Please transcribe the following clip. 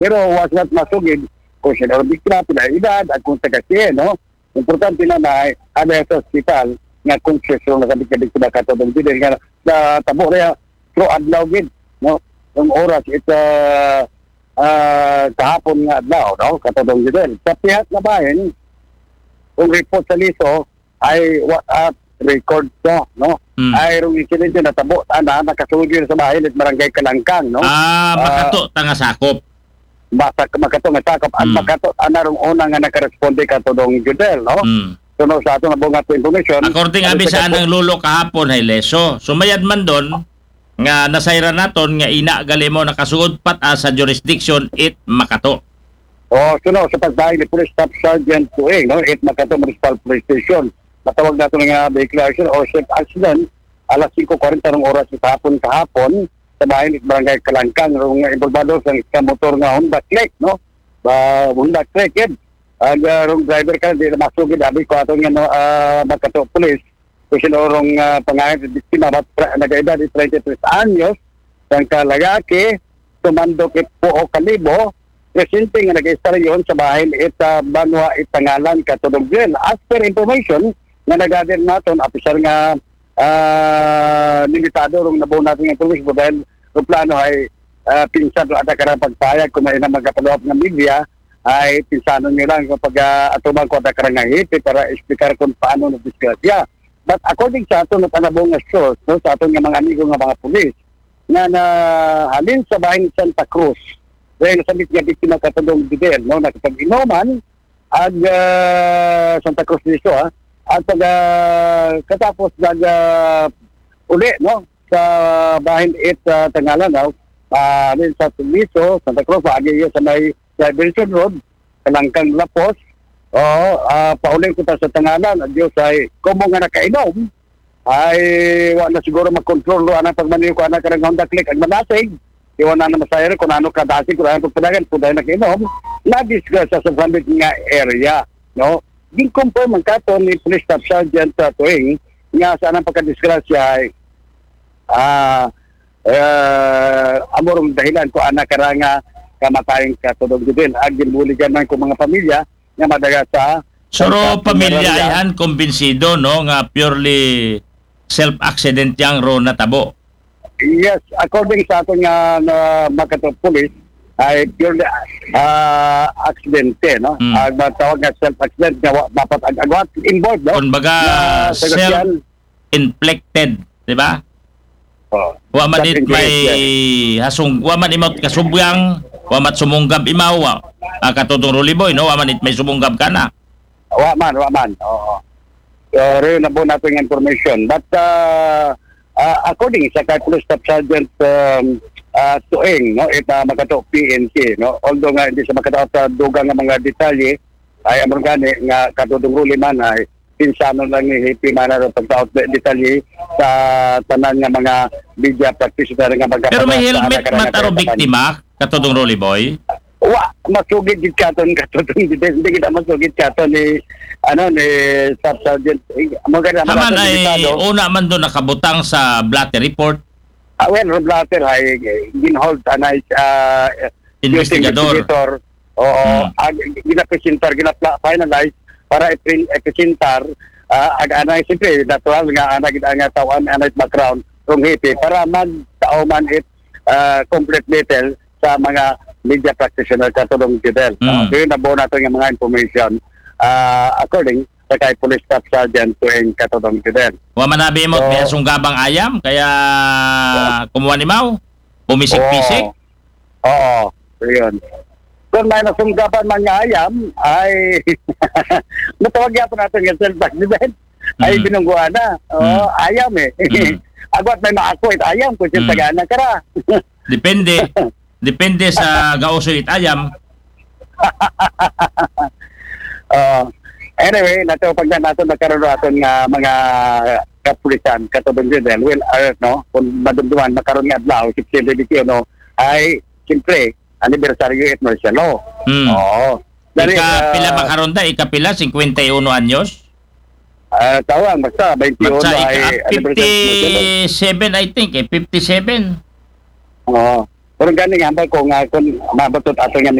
Pero was not masugid kung siya na biktima, pinaedad, at kung tagasiye, no? Importante na na ada sa hospital nga kung siya na kabiktima katulong din nga tabo rin pro adlaw gid, no? Yung oras ito kahapon nga adlaw, no? Katulong din. Sa pihat na bayan, kung report sa liso ay WhatsApp record to, no? Ay rong incident na tabo nakasulod yun sa bahay at barangay Kalangkang, no? Makato tanga sakop. Basta makato nga sakop at makato anarong una nga nakaresponde katulong Judel, no? So no, sa ato na bunga to information. According abi sa anang lulo kahapon hay leso. Sumayad man don nga nasayra naton nga ina gali mo nakasuod pat sa jurisdiction it makato. So sa pagdaing ni Police Staff Sergeant Tueng, no? It Makato Municipal Police Station. Matawag nato nga declaration or safe accident alas 5:40 ng oras sa kahapon sa bahay ni barangay Kalangkang rong involvado sa motor nga Honda Click, no? Honda Click yun. Ang rong driver ka di na masugid abi ko ato nga Makato Police kasi rong pangalan biktima nag-edad 33 anyos ang kalagaki tumando kit po kalibo presenting nga nag-istaryon sa bahay ita Banwa Itangalan katulog din. As per information nga nagadir naton opisyal nga limitado rong nabuo natin nga police dahil ang plano ay pinsan do ada karang pagpayag kung may na magkapalawap ng media ay pinsanon nyo lang kapag atubang ko ada karang ngahiti para explicar kung paano na-disgrasya. But according sa aton at anabong nga source, no, sa aton nga mga amigo nga mga pulis nga halin sa bahay ni Santa Cruz dahil nasabit nga biktima katulong Bidel, no, nakapag-inoman ag Santa Cruz dito at pag katapos uli, no, sa bahin Tangalan, no, rin sa Tuliso, Santa Cruz, agi sa may Diversion Road, Kalangkang Lapos, pauling ko sa Tangalan, at Diyos ay kumo nga nakainom, ay wala siguro mag-control do anang pagmaniw ko anak karang Honda Click ang manasig, iwan na masayari kung ano kadasig, kung ano pagpadagan, kung dahil nakainom, na-discuss sa sambit nga area, no. Din-confirm ang kato ni Police Staff Sergeant Tueng nga sa anang pagkadisgrasya ay amorong dahilan ko anak karanga kamatayang katulog din. Agin buligan man ko mga pamilya nga madaga sa Suro pamilya yan kumbinsido, no, nga purely self-accident yang ro natabo. Yes, according sa ato nga Makato Police ay purely accidente, no? Tawag nga self-accident nga dapat agawat involved, no? Kumbaga self-inflicted, di ba? Waman it may waman imot kasubyang, waman sumunggab imaw, katutong Ruliboy, no? Waman it may sumunggab ka na. Waman. Oo. Rin na po natin information. But according sa kay Police Staff Sergeant Tueng, no, ita Makato PNC, no, although nga hindi sa Makato sa dugang nga mga detalye ay among gani nga katutong Ruliman ay pinsano lang ni Happy Manaro pagtaot detalye sa tanan nga mga media practitioner nga magkapatid. Pero may helmet mataro biktima katutong Ruliboy? Masugid gid katon hindi kita masugid katon ni ni Staff Sergeant Haman ay una man doon nakabutang sa blatter report. Well, blatter ay ginhold anay investigador. Ginapresentar, gina-finalize para i-presentar anay siyempre natural nga nga tawan anay background kung hiti para magtauman complete detail sa mga media practitioner katulong Judel. Kaya nabuo nato yung mga information according sa kay Police Staff Sergeant Tueng katulong Judel. Wa manabi mo may sunggabang ayam kaya kumuha ni Mau pumisik-pisik. Oo, yun. Kung may nasunggaban man nga ayam ay natawag yapo natin yung self-accident ay binungguan na. Ayam agwat may maakwit ayam kung siya tagana kara. Depende sa gausoy it ayam. Anyway, natupag na natin nagkaroon natin nga mga kapulisan katulong din well no kung madumduman makaroon nga adlaw si CDBQ no ay siyempre anibersaryo at martial law. Ikapila makaroon da? Ikapila 51 anyos? Tawang basta 21 ay 57 I think 57. Pero gani nga ba kung mabatot ato nga